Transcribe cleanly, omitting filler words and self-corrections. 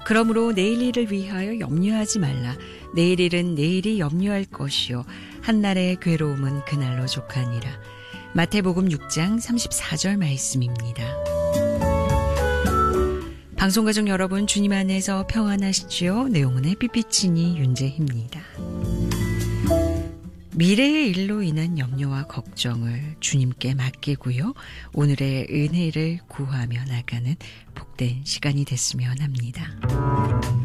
그러므로 내일 일을 위하여 염려하지 말라. 내일 일은 내일이 염려할 것이요 한날의 괴로움은 그날로 족하니라. 마태복음 6장 34절 말씀입니다. 방송가족 여러분, 주님 안에서 평안하시지요? 내용은의 삐삐치니 윤재희입니다. 미래의 일로 인한 염려와 걱정을 주님께 맡기고요. 오늘의 은혜를 구하며 나가는 복된 시간이 됐으면 합니다.